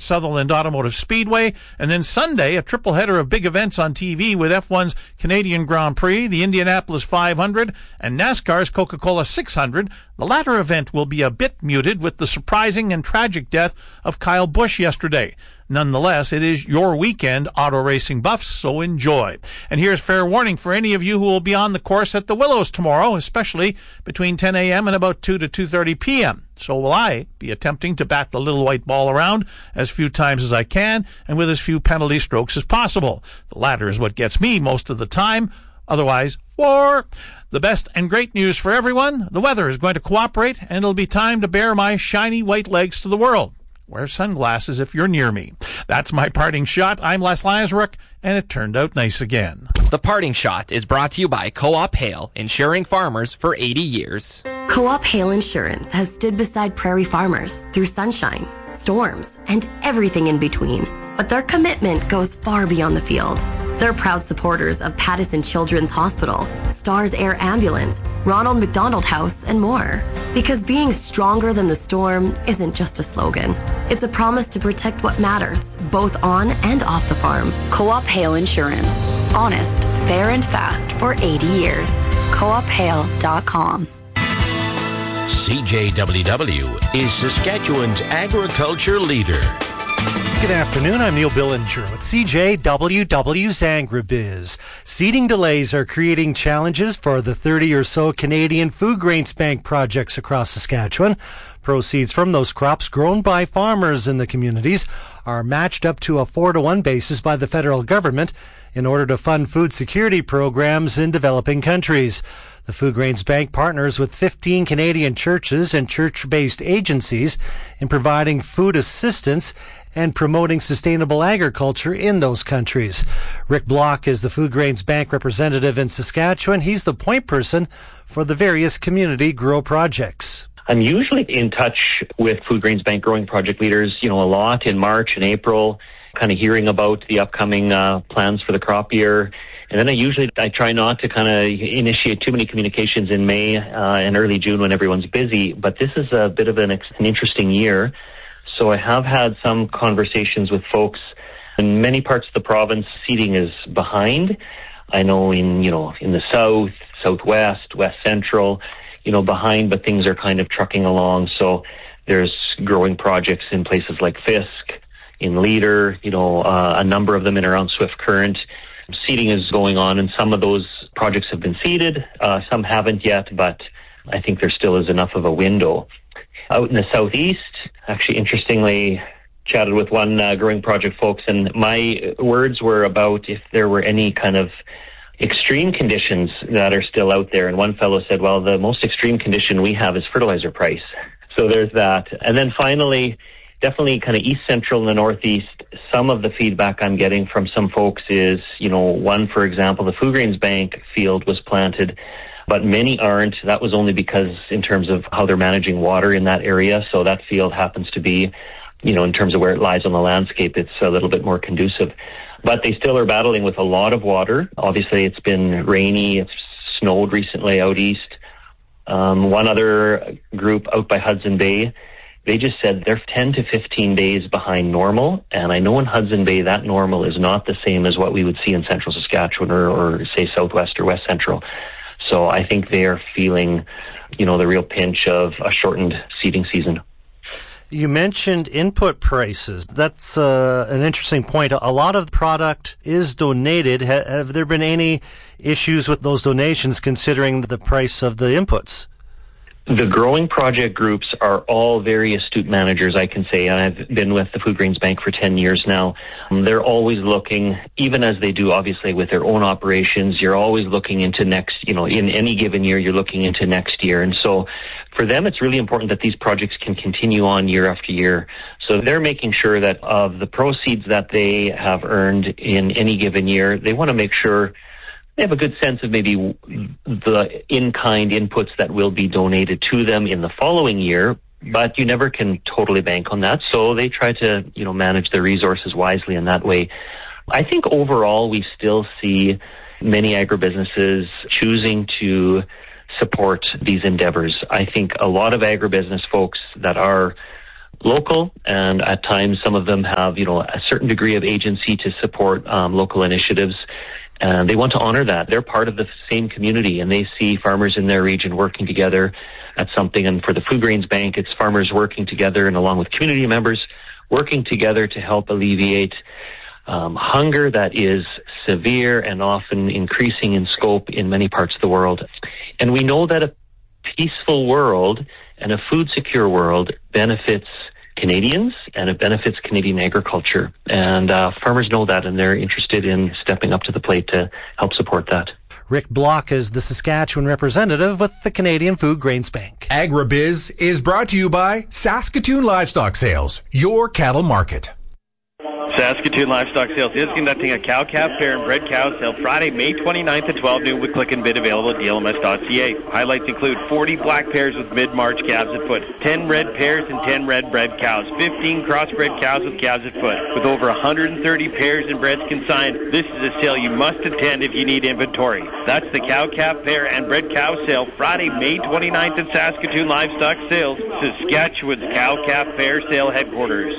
Sutherland Automotive Speedway. And then Sunday, a triple header of big events on TV with F1's Canadian Grand Prix, the Indianapolis 500, and NASCAR's Coca-Cola 600. The latter event will be a bit muted with the surprising and tragic death of Kyle Busch yesterday. Nonetheless, it is your weekend, auto racing buffs, so enjoy. And here's fair warning for any of you who will be on the course at the Willows tomorrow, especially between 10 a.m. and about 2 to 2:30 p.m. So will I be attempting to bat the little white ball around as few times as I can and with as few penalty strokes as possible. The latter is what gets me most of the time. Otherwise, war. The best and great news for everyone, the weather is going to cooperate and it'll be time to bare my shiny white legs to the world. Wear sunglasses if you're near me. That's my parting shot. I'm Les Lazaruk, and it turned out nice again. The Parting Shot is brought to you by Co-op Hail, insuring farmers for 80 years. Co-op Hail Insurance has stood beside prairie farmers through sunshine, storms, and everything in between. But their commitment goes far beyond the field. They're proud supporters of Pattison Children's Hospital, Stars Air Ambulance, Ronald McDonald House, and more. Because being stronger than the storm isn't just a slogan. It's a promise to protect what matters, both on and off the farm. Co-op Hail Insurance. Honest, fair, and fast for 80 years. CoopHail.com. CJWW is Saskatchewan's agriculture leader. Good afternoon, I'm Neil Billinger with CJWW's AgriBiz. Seeding delays are creating challenges for the 30 or so Canadian food grains bank projects across Saskatchewan. Proceeds from those crops grown by farmers in the communities are matched up to a 4-to-1 basis by the federal government in order to fund food security programs in developing countries. The Food Grains Bank partners with 15 Canadian churches and church-based agencies in providing food assistance and promoting sustainable agriculture in those countries. Rick Block is the Food Grains Bank representative in Saskatchewan. He's the point person for the various community grow projects. I'm usually in touch with Food Grains Bank growing project leaders, a lot in March and April, kind of hearing about the upcoming plans for the crop year. And then I try not to kind of initiate too many communications in May and early June when everyone's busy. But this is a bit of an interesting year. So I have had some conversations with folks. In many parts of the province, seeding is behind. I know in the south, southwest, west central, behind, but things are kind of trucking along. So there's growing projects in places like Fisk, in Leader, a number of them in around Swift Current. Seeding is going on, and some of those projects have been seeded. Some haven't yet, but I think there still is enough of a window. Out in the southeast, actually, interestingly, chatted with one growing project folks, and my words were about if there were any kind of extreme conditions that are still out there. And one fellow said, well, the most extreme condition we have is fertilizer price. So there's that. And then finally, definitely kind of east central and the northeast, some of the feedback I'm getting from some folks is, one, for example, the Food Grains Bank field was planted, but many aren't. That was only because in terms of how they're managing water in that area. So that field happens to be, in terms of where it lies on the landscape, it's a little bit more conducive. But they still are battling with a lot of water. Obviously, it's been rainy. It's snowed recently out east. One other group out by Hudson Bay, they just said they're 10 to 15 days behind normal. And I know in Hudson Bay that normal is not the same as what we would see in central Saskatchewan or say southwest or west central. So I think they are feeling, the real pinch of a shortened seeding season. You mentioned input prices. That's an interesting point. A lot of the product is donated. Have there been any issues with those donations considering the price of the inputs? The growing project groups are all very astute managers, I can say. And I've been with the Food Grains Bank for 10 years now. They're always looking, even as they do, obviously, with their own operations, you're always looking into next, in any given year, you're looking into next year. And so for them, it's really important that these projects can continue on year after year. So they're making sure that of the proceeds that they have earned in any given year, they want to make sure they have a good sense of maybe the in-kind inputs that will be donated to them in the following year, but you never can totally bank on that. So they try to, manage their resources wisely in that way. I think overall we still see many agribusinesses choosing to support these endeavors. I think a lot of agribusiness folks that are local, and at times some of them have, a certain degree of agency to support local initiatives. And they want to honor that. They're part of the same community, and they see farmers in their region working together at something. And for the Food Grains Bank, it's farmers working together and along with community members working together to help alleviate hunger that is severe and often increasing in scope in many parts of the world. And we know that a peaceful world and a food secure world benefits Canadians, and it benefits Canadian agriculture. And farmers know that, and they're interested in stepping up to the plate to help support that. Rick Block is the Saskatchewan representative with the Canadian Food Grains Bank. AgriBiz is brought to you by Saskatoon Livestock Sales, your cattle market. Saskatoon Livestock Sales is conducting a cow-calf fair and bred cow sale Friday, May 29th at 12 noon with click and bid available at dlms.ca. Highlights include 40 black pairs with mid-March calves at foot, 10 red pairs and 10 red bred cows, 15 crossbred cows with calves at foot. With over 130 pairs and breds consigned, this is a sale you must attend if you need inventory. That's the cow-calf fair and bred cow sale Friday, May 29th at Saskatoon Livestock Sales, Saskatchewan's cow-calf fair sale headquarters.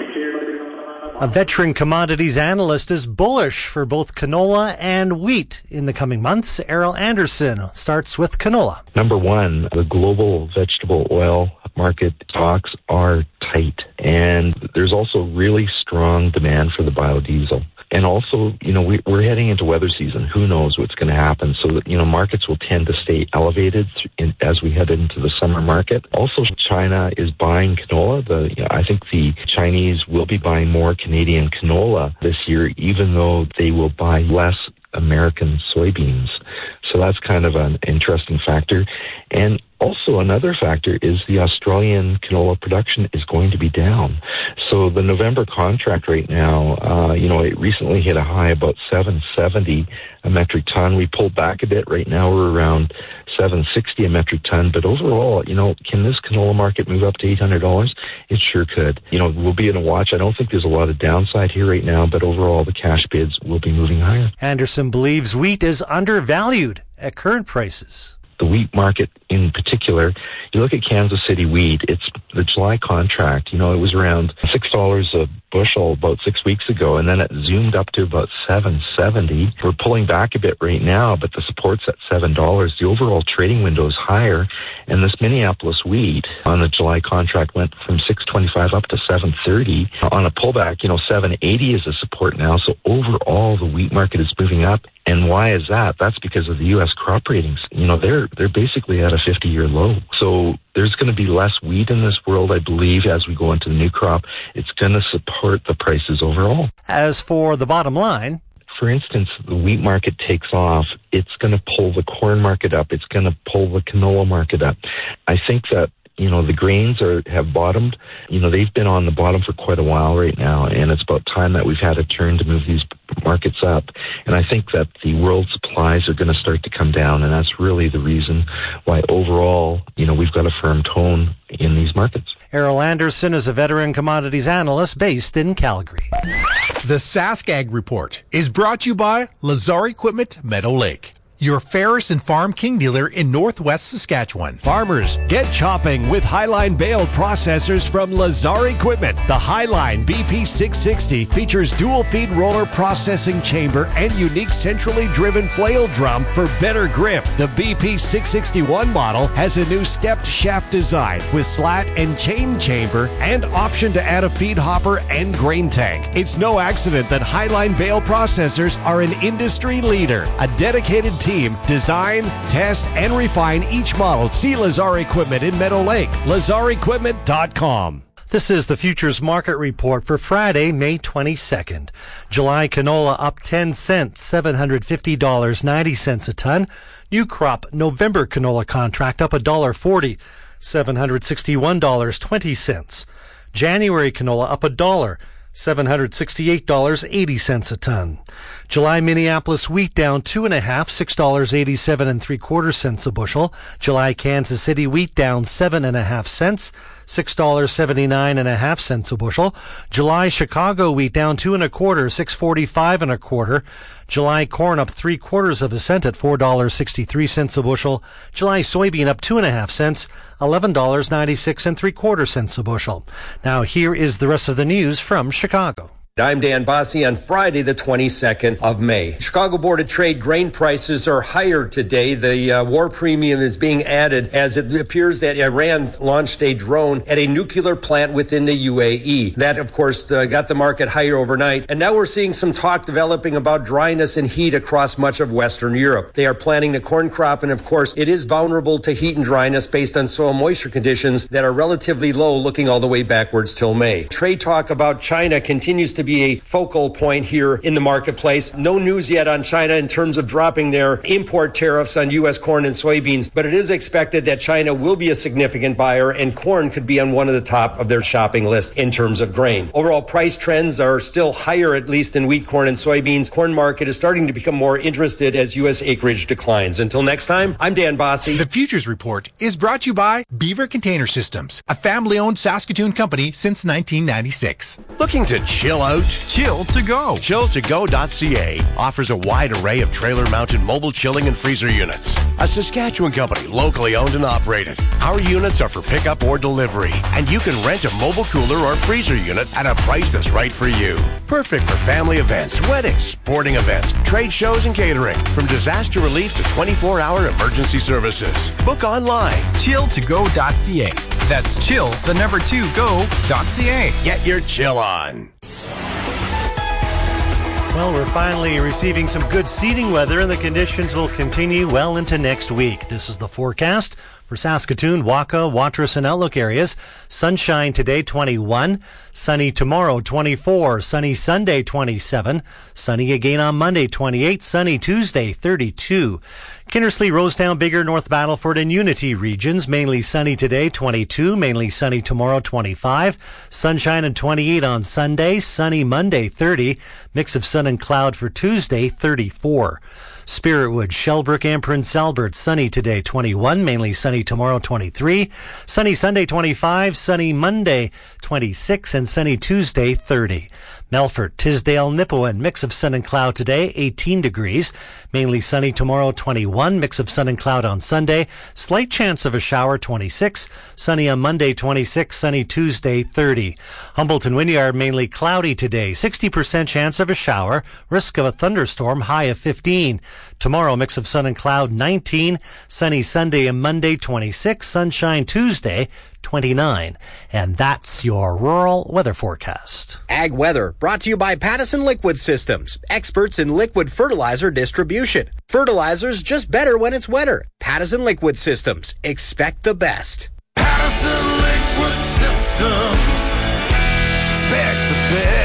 A veteran commodities analyst is bullish for both canola and wheat in the coming months. Errol Anderson starts with canola. Number one, the global vegetable oil market stocks are tight, and there's also really strong demand for the biodiesel. And also, we're heading into weather season. Who knows what's going to happen? So that, markets will tend to stay elevated as we head into the summer market. Also, China is buying canola. I think the Chinese will be buying more Canadian canola this year, even though they will buy less American soybeans. So that's kind of an interesting factor. And also another factor is the Australian canola production is going to be down. So the November contract right now, it recently hit a high about $7.70 a metric ton. We pulled back a bit. Right now we're around $7.60 a metric ton. But overall, can this canola market move up to $800? It sure could. We'll be in a watch. I don't think there's a lot of downside here right now, but overall the cash bids will be moving higher. Anderson believes wheat is undervalued at current prices. The wheat market in particular, you look at Kansas City wheat, it's the July contract, it was around $6 a bushel about 6 weeks ago, and then it zoomed up to about $7.70. We're pulling back a bit right now, but the support's at $7. The overall trading window is higher, and this Minneapolis wheat on the July contract went from $6.25 up to $7.30. On a pullback, $7.80 is a support now, so overall the wheat market is moving up. And why is that? That's because of the U.S. crop ratings. They're basically at a 50-year low. So there's going to be less wheat in this world, I believe, as we go into the new crop. It's going to support the prices overall. As for the bottom line, for instance, the wheat market takes off, it's going to pull the corn market up. It's going to pull the canola market up. I think that the grains have bottomed. They've been on the bottom for quite a while right now, and it's about time that we've had a turn to move these markets up. And I think that the world supplies are going to start to come down, and that's really the reason why overall, we've got a firm tone in these markets. Errol Anderson is a veteran commodities analyst based in Calgary. The Sask Ag Report is brought to you by Lazar Equipment, Meadow Lake, your Ferris and Farm King dealer in Northwest Saskatchewan. Farmers, get chopping with Highline bale processors from Lazar Equipment. The Highline BP660 features dual feed roller processing chamber and unique centrally driven flail drum for better grip. The BP661 model has a new stepped shaft design with slat and chain chamber and option to add a feed hopper and grain tank. It's no accident that Highline bale processors are an industry leader. A dedicated team design, test, and refine each model. See Lazar Equipment in Meadow Lake. LazarEquipment.com. This is the Futures Market Report for Friday, May 22nd. July canola up 10 cents, $750.90 a ton. New crop November canola contract up $1.40, $761.20. January canola up $1, $768.80 a ton. July Minneapolis wheat down 2.5, $6.87 3/4 cents a bushel. July Kansas City wheat down 7.5 cents, $6.79.5 a bushel. July Chicago wheat down 2 1/4, $6.45 1/4. July corn up 3/4 of a cent at $4.63 a bushel. July soybean up 2.5 cents, $11.96 3/4 a bushel. Now here is the rest of the news from Chicago. I'm Dan Bosse on Friday, the 22nd of May. Chicago Board of Trade grain prices are higher today. The war premium is being added as it appears that Iran launched a drone at a nuclear plant within the UAE. That, of course, got the market higher overnight. And now we're seeing some talk developing about dryness and heat across much of Western Europe. They are planting the corn crop, and of course, it is vulnerable to heat and dryness based on soil moisture conditions that are relatively low looking all the way backwards till May. Trade talk about China continues to be a focal point here in the marketplace. No news yet on China in terms of dropping their import tariffs on U.S. corn and soybeans, but it is expected that China will be a significant buyer and corn could be on one of the top of their shopping list in terms of grain. Overall price trends are still higher, at least in wheat, corn, and soybeans. Corn market is starting to become more interested as U.S. acreage declines. Until next time, I'm Dan Bosse. The Futures Report is brought to you by Beaver Container Systems, a family-owned Saskatoon company since 1996. Looking to chill out? Chill to Go. Chill2go.ca offers a wide array of trailer-mounted mobile chilling and freezer units. A Saskatchewan company, locally owned and operated. Our units are for pickup or delivery, and you can rent a mobile cooler or freezer unit at a price that's right for you. Perfect for family events, weddings, sporting events, trade shows, and catering. From disaster relief to 24-hour emergency services. Book online. Chill2go.ca. That's chill2go.ca. Get your chill on. Well, we're finally receiving some good seeding weather, and the conditions will continue well into next week. This is the forecast for Saskatoon, Waka, Watrous, and Outlook areas. Sunshine today, 21. Sunny tomorrow, 24. Sunny Sunday, 27. Sunny again on Monday, 28. Sunny Tuesday, 32. Kindersley, Rosetown, Bigger, North Battleford, and Unity regions. Mainly sunny today, 22. Mainly sunny tomorrow, 25. Sunshine and 28 on Sunday. Sunny Monday, 30. Mix of sun and cloud for Tuesday, 34. Spiritwood, Shellbrook, and Prince Albert, sunny today, 21. Mainly sunny tomorrow, 23. Sunny Sunday, 25. Sunny Monday, 26. And sunny Tuesday, 30. Melfort, Tisdale, Nipawin, mix of sun and cloud today, 18 degrees. Mainly sunny tomorrow, 21. Mix of sun and cloud on Sunday. Slight chance of a shower, 26. Sunny on Monday, 26. Sunny Tuesday, 30. Humboldt and Wynyard, mainly cloudy today, 60% chance of a shower. Risk of a thunderstorm, high of 15. Tomorrow, mix of sun and cloud, 19. Sunny Sunday and Monday, 26. Sunshine Tuesday, 29. And that's your rural weather forecast. Ag Weather, brought to you by Pattison Liquid Systems, experts in liquid fertilizer distribution. Fertilizer's just better when it's wetter. Pattison Liquid Systems, expect the best. Pattison Liquid Systems, expect the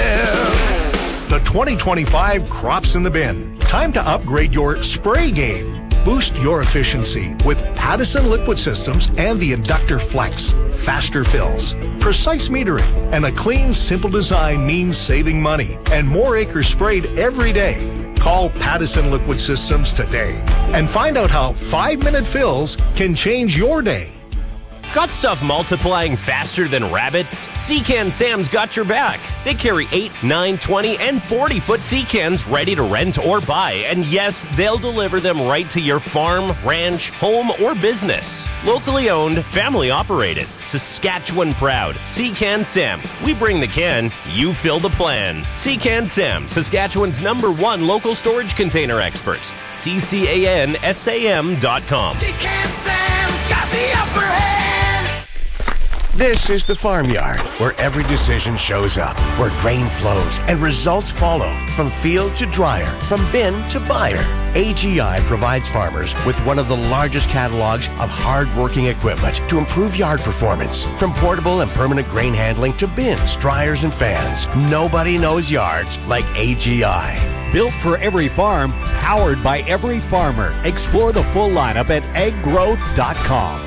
best. The 2025 crop's in the bin. Time to upgrade your spray game. Boost your efficiency with Pattison Liquid Systems and the Inductor Flex. Faster fills, precise metering, and a clean, simple design means saving money and more acres sprayed every day. Call Pattison Liquid Systems today and find out how 5-minute fills can change your day. Got stuff multiplying faster than rabbits? Secan Sam's got your back. They carry 8, 9, 20, and 40-foot Secans ready to rent or buy. And yes, they'll deliver them right to your farm, ranch, home, or business. Locally owned, family operated, Saskatchewan proud. Secan Sam. We bring the can, you fill the plan. Secan Sam, Saskatchewan's #1 local storage container experts. CCANSAM.com. Secan Sam's got the upper hand. This is the Farmyard, where every decision shows up, where grain flows and results follow, from field to dryer, from bin to buyer. AGI provides farmers with one of the largest catalogs of hard-working equipment to improve yard performance. From portable and permanent grain handling to bins, dryers, and fans, nobody knows yards like AGI. Built for every farm, powered by every farmer. Explore the full lineup at aggrowth.com.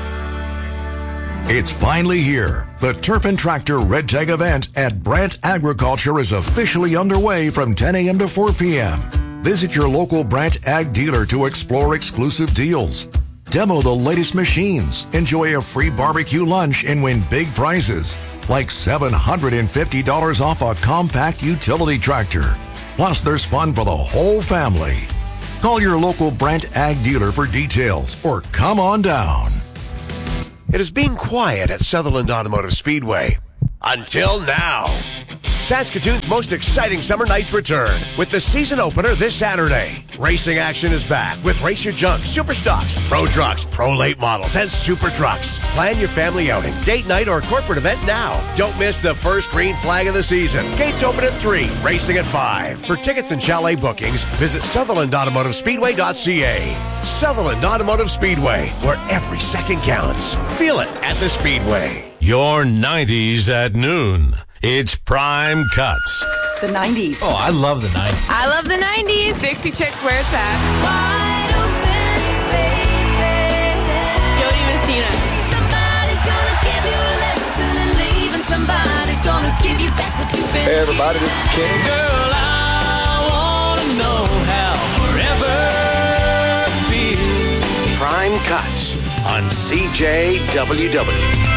It's finally here. The Turf and Tractor Red Tag event at Brandt Agriculture is officially underway from 10 a.m. to 4 p.m. Visit your local Brandt Ag dealer to explore exclusive deals. Demo the latest machines, enjoy a free barbecue lunch, and win big prizes like $750 off a compact utility tractor. Plus, there's fun for the whole family. Call your local Brent Ag dealer for details or come on down. It has been quiet at Sutherland Automotive Speedway. Until now. Saskatoon's most exciting summer nights return with the season opener this Saturday. Racing action is back with Race Your Junk, Super Stocks, Pro Trucks, Pro Late Models, and Super Trucks. Plan your family outing, date night, or corporate event now. Don't miss the first green flag of the season. Gates open at 3, racing at 5. For tickets and chalet bookings, visit SutherlandAutomotiveSpeedway.ca. Sutherland Automotive Speedway, where every second counts. Feel it at the Speedway. Your 90s at noon. It's Prime Cuts. The 90s. Oh, I love the 90s. I love the 90s. Dixie Chicks, where it's at. Wide open spaces. Jody Messina. Somebody's gonna give you a lesson and leave, and somebody's gonna give you back what you've been. Hey everybody, this is King. Girl, I wanna know how forever feels. Prime Cuts on CJWW.